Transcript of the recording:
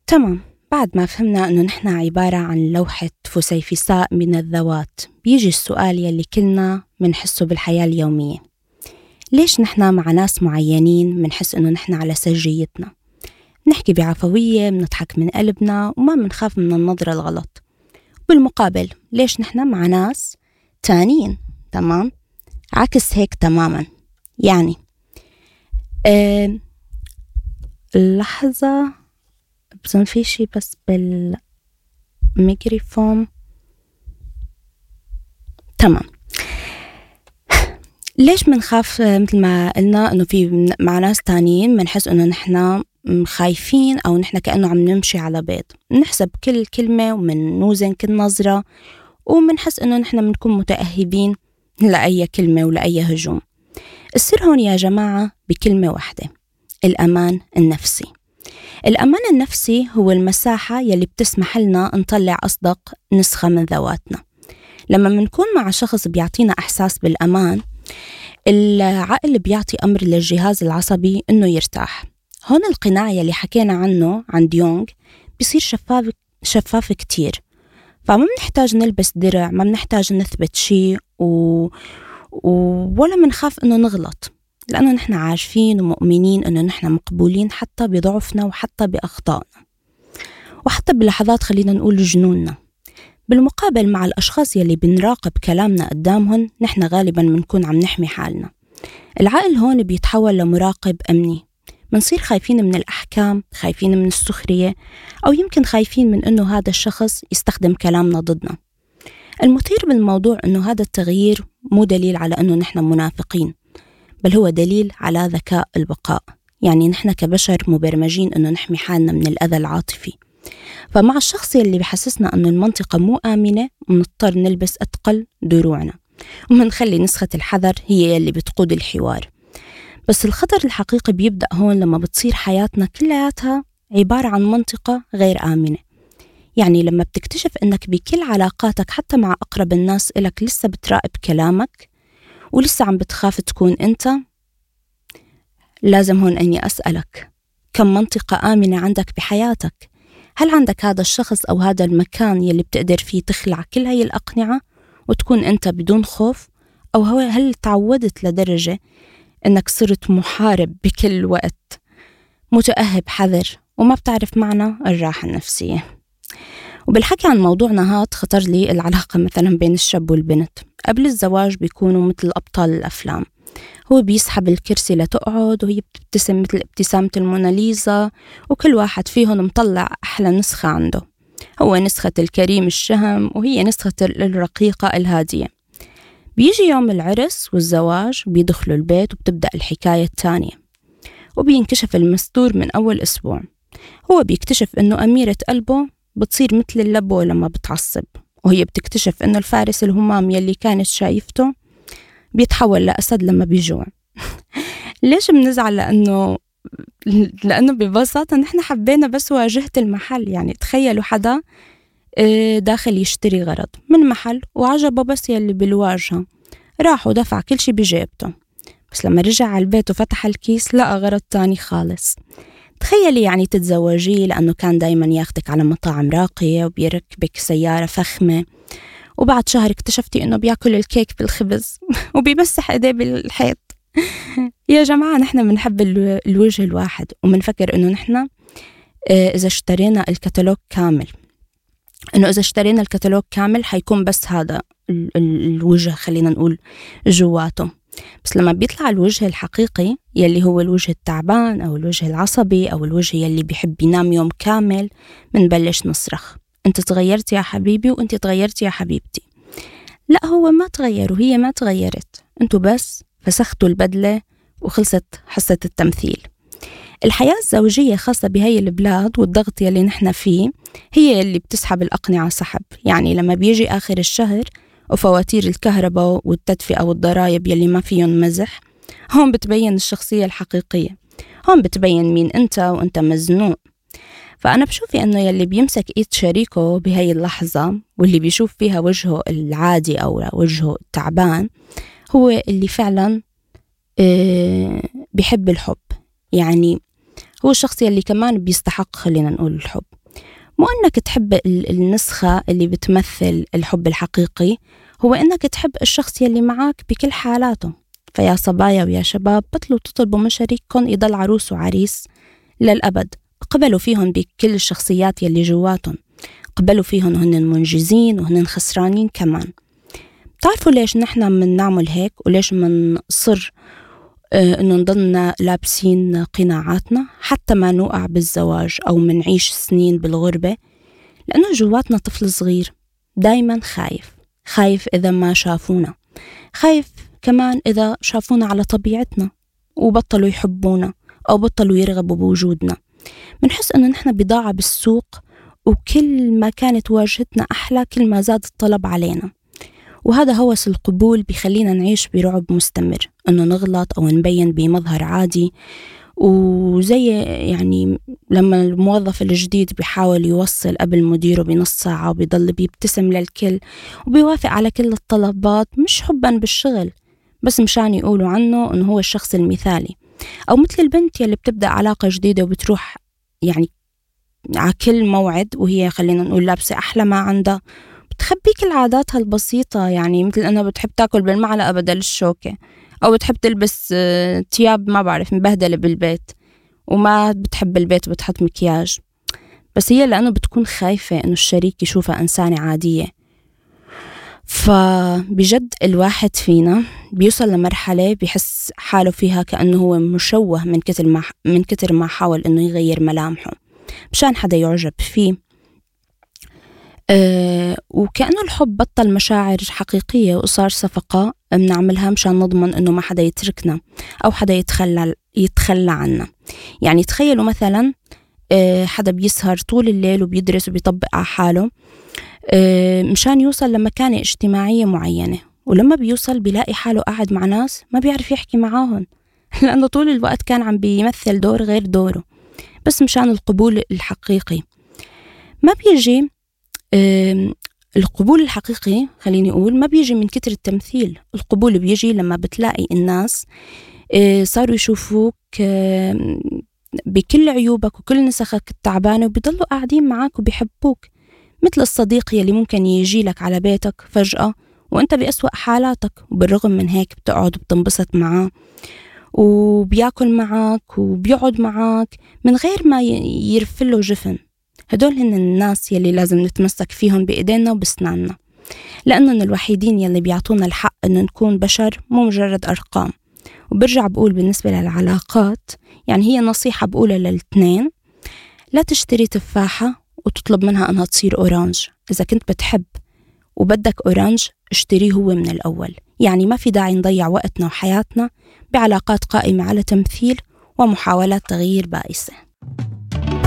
تمام. بعد ما فهمنا أنه نحن عبارة عن لوحة فسيفساء من الذوات، بيجي السؤال يلي كلنا منحسه بالحياة اليومية: ليش نحن مع ناس معينين منحس أنه نحن على سجيتنا، نحكي بعفوية، منضحك من قلبنا وما منخاف من النظرة الغلط، بالمقابل ليش نحن مع ناس تانيين تمام عكس هيك تماما؟ يعني لحظة، بظن في شي بس بالميكروفون. تمام. ليش منخاف مثل ما قلنا انه في مع ناس تانيين منحس انه نحن خايفين او نحن كأنه عم نمشي على بيض، نحسب كل كلمة ومنوزن كل نظرة ومنحس انه نحن منكون متأهبين لأي كلمة ولأي هجوم. السر هون يا جماعة بكلمة واحدة: الأمان النفسي. الأمان النفسي هو المساحة يلي بتسمح لنا نطلع أصدق نسخة من ذواتنا. لما منكون مع شخص بيعطينا إحساس بالأمان، العقل بيعطي أمر للجهاز العصبي إنه يرتاح. هون القناع يلي حكينا عنه عند يونغ بيصير شفاف كتير، فما بنحتاج نلبس درع، ما بنحتاج نثبت شيء ولا منخاف إنه نغلط، لأنه نحن عارفين ومؤمنين إنه نحن مقبولين حتى بضعفنا وحتى بأخطائنا وحتى بلحظات خلينا نقول جنوننا. بالمقابل مع الأشخاص يلي بنراقب كلامنا قدامهم، نحن غالباً منكون عم نحمي حالنا. العقل هون بيتحول لمراقب أمني، منصير خايفين من الأحكام، خايفين من السخرية، أو يمكن خايفين من إنه هذا الشخص يستخدم كلامنا ضدنا. المثير بالموضوع إنه هذا التغيير مو دليل على إنه نحن منافقين، بل هو دليل على ذكاء البقاء. يعني نحن كبشر مبرمجين إنه نحمي حالنا من الأذى العاطفي. فمع الشخص اللي بحسسنا أنه المنطقة مو آمنة، منضطر نلبس أثقل دروعنا ومنخلي نسخة الحذر هي اللي بتقود الحوار. بس الخطر الحقيقي بيبدأ هون لما بتصير حياتنا كلها عبارة عن منطقة غير آمنة. يعني لما بتكتشف أنك بكل علاقاتك حتى مع أقرب الناس إلك لسه بتراقب كلامك ولسه عم بتخاف تكون أنت، لازم هون أني أسألك: كم منطقة آمنة عندك بحياتك؟ هل عندك هذا الشخص أو هذا المكان يلي بتقدر فيه تخلع كل هاي الأقنعة وتكون أنت بدون خوف؟ أو هل تعودت لدرجة أنك صرت محارب بكل وقت، متأهب حذر وما بتعرف معنى الراحة النفسية؟ وبالحكي عن موضوعنا هاد خطر لي العلاقة مثلا بين الشاب والبنت. قبل الزواج بيكونوا مثل أبطال الأفلام، هو بيسحب الكرسي لتقعد وهي بتبتسم مثل ابتسامة الموناليزا، وكل واحد فيهم مطلع أحلى نسخة عنده. هو نسخة الكريم الشهم وهي نسخة الرقيقة الهادية. بيجي يوم العرس والزواج بيدخلوا البيت وبتبدأ الحكاية الثانية، وبينكشف المستور من أول أسبوع. هو بيكتشف إنه أميرة قلبه بتصير مثل اللبو لما بتعصب، وهي بتكتشف إنه الفارس الهمام يلي كانت شايفته بيتحول لأسد لما بيجوع. ليش بنزعل؟ لأنه ببساطة نحن حبينا بس واجهة المحل. يعني تخيلوا حدا داخل يشتري غرض من محل وعجبه بس يلي بالواجهة، راح ودفع كل شي بجيبته، بس لما رجع على البيت وفتح الكيس لقى غرض تاني خالص. تخيلي يعني تتزوجيه لأنه كان دايما ياخدك على مطاعم راقية وبيركبك سيارة فخمة، وبعد شهر اكتشفتي إنه بياكل الكيك بالخبز وبيمسح إيديه بالحيط. يا جماعة نحن بنحب الوجه الواحد ومنفكر إنه نحن إذا اشترينا الكتالوج كامل حيكون بس هذا الوجه، خلينا نقول جواته. بس لما بيطلع الوجه الحقيقي يلي هو الوجه التعبان أو الوجه العصبي أو الوجه يلي بيحب ينام يوم كامل، منبلش نصرخ: أنت تغيرت يا حبيبي وأنت تغيرت يا حبيبتي. لا، هو ما تغير وهي ما تغيرت، أنتوا بس فسختوا البدلة وخلصت حصة التمثيل. الحياة الزوجية خاصة بهاي البلاد والضغط يلي نحن فيه هي اللي بتسحب الأقنعة سحب. يعني لما بيجي آخر الشهر وفواتير الكهرباء والتدفئة والضرائب يلي ما فيهم مزح، هون بتبين الشخصية الحقيقية، هون بتبين مين أنت وأنت مزنوق. فأنا بشوفي أنه يلي بيمسك إيد شريكه بهاي اللحظة واللي بيشوف فيها وجهه العادي أو وجهه التعبان هو اللي فعلا بيحب الحب. يعني هو الشخص يلي كمان بيستحق، خلينا نقول، الحب. مو أنك تحب النسخة اللي بتمثل الحب الحقيقي، هو أنك تحب الشخص يلي معك بكل حالاته. فيا صبايا ويا شباب، بطلوا تطلبوا من شريككم يضل عروس وعريس للأبد. قبلوا فيهم بكل الشخصيات يلي جواتهم، قبلوا فيهم وهن منجزين وهن خسرانين كمان. بتعرفوا ليش نحن من نعمل هيك وليش من صر إنه نضلنا لابسين قناعاتنا حتى ما نوقع بالزواج أو منعيش سنين بالغربة؟ لأنه جواتنا طفل صغير دايما خايف إذا ما شافونا، خايف كمان إذا شافونا على طبيعتنا وبطلوا يحبونا أو بطلوا يرغبوا بوجودنا. بنحس إنه نحن بضاعة بالسوق، وكل ما كانت واجهتنا أحلى كل ما زاد الطلب علينا. وهذا هوس القبول بيخلينا نعيش برعب مستمر إنه نغلط أو نبين بمظهر عادي. وزي يعني لما الموظف الجديد بيحاول يوصل قبل مديره بنص ساعة وبيضل بيبتسم للكل وبيوافق على كل الطلبات، مش حبا بالشغل بس مشان يقولوا عنه إنه هو الشخص المثالي. أو مثل البنت يلي بتبدأ علاقة جديدة وبتروح يعني على كل موعد وهي خلينا نقول لابسة أحلى ما عندها، بتخبي كل عاداتها البسيطة، يعني مثل أنها بتحب تاكل بالمعلقة بدل الشوكة، أو بتحب تلبس تياب ما بعرف مبهدلة بالبيت، وما بتحب البيت وبتحط مكياج، بس هي لأنه بتكون خايفة أنه الشريك يشوفها إنسانة عادية. فبجد الواحد فينا بيوصل لمرحلة بيحس حاله فيها كأنه هو مشوه من كتر ما حاول أنه يغير ملامحه مشان حدا يعجب فيه. وكأنه الحب بطل مشاعر حقيقية وصار صفقة بنعملها مشان نضمن أنه ما حدا يتركنا أو حدا يتخلى عنا. يعني تخيلوا مثلا حدا بيسهر طول الليل وبيدرس وبيطبق على حاله مشان يوصل لمكانة اجتماعية معينة، ولما بيوصل بيلاقي حاله قاعد مع ناس ما بيعرف يحكي معاهم لأنه طول الوقت كان عم بيمثل دور غير دوره بس مشان القبول الحقيقي. ما بيجي القبول الحقيقي، خليني أقول، ما بيجي من كتر التمثيل. القبول بيجي لما بتلاقي الناس صاروا يشوفوك بكل عيوبك وكل نسخك التعبانة وبيضلوا قاعدين معاك وبيحبوك، مثل الصديق يلي ممكن يجي لك على بيتك فجأة وانت بأسوأ حالاتك، وبالرغم من هيك بتقعد وبتنبسط معاه وبياكل معك وبيقعد معك من غير ما يرفله جفن. هدول هن الناس يلي لازم نتمسك فيهم بإيدينا وبسناننا، لأنهم الوحيدين يلي بيعطونا الحق أن نكون بشر مو مجرد أرقام. وبرجع بقول بالنسبة للعلاقات، يعني هي نصيحة بقولها للاثنين: لا تشتري تفاحة وتطلب منها أنها تصير أورانج. إذا كنت بتحب وبدك أورانج اشتريه هو من الأول. يعني ما في داعي نضيع وقتنا وحياتنا بعلاقات قائمة على تمثيل ومحاولات تغيير بائسة.